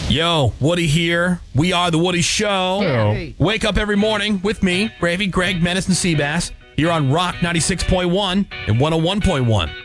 Yo, Woody here. We are The Woody Show. Hey. Wake up every morning with me, Gravy, Greg, Menace, and Seabass, here on Rock 96.1 and 101.1.